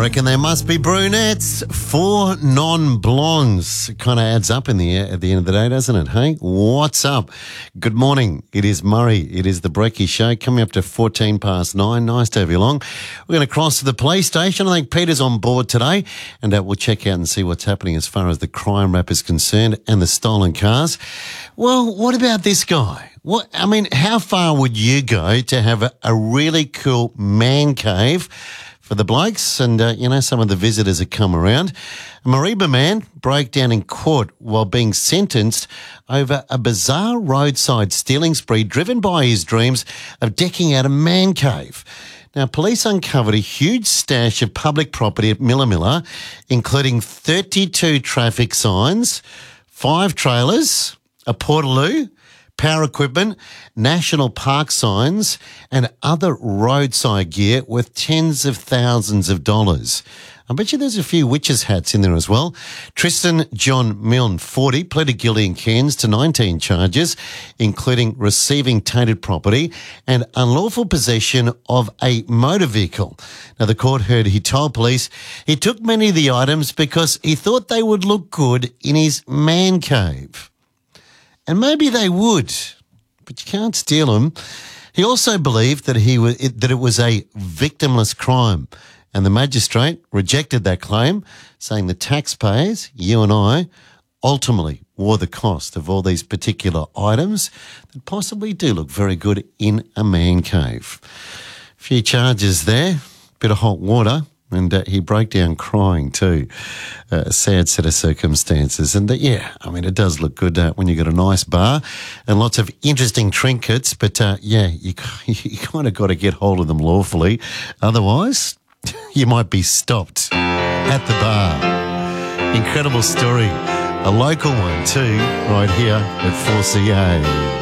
reckon there must be brunettes. 4 non-blondes. It kind of adds up in the at the end of the day, doesn't it, hey? What's up? Good morning. It is Murray. It is the Brekkie Show, coming up to 9:14. Nice to have you along. We're going to cross to the police station. I think Peter's on board today, and we'll check out and see what's happening as far as the crime rap is concerned and the stolen cars. Well, what about this guy? How far would you go to have a really cool man cave for the blokes and, some of the visitors that come around? A Mareeba man broke down in court while being sentenced over a bizarre roadside stealing spree driven by his dreams of decking out a man cave. Now, police uncovered a huge stash of public property at Milla, including 32 traffic signs, 5 trailers, a portaloo, power equipment, national park signs, and other roadside gear worth tens of thousands of dollars. I bet you there's a few witches' hats in there as well. Tristan John Milne, 40, pleaded guilty in Cairns to 19 charges, including receiving tainted property and unlawful possession of a motor vehicle. Now, the court heard he told police he took many of the items because he thought they would look good in his man cave. And maybe they would, but you can't steal them. He also believed that it was a victimless crime, and the magistrate rejected that claim, saying the taxpayers, you and I, ultimately wore the cost of all these particular items that possibly do look very good in a man cave. A few charges there, bit of hot water. And he broke down crying too. A sad set of circumstances. And it does look good when you got a nice bar and lots of interesting trinkets. But you kind of got to get hold of them lawfully. Otherwise, you might be stopped at the bar. Incredible story. A local one too, right here at 4CA.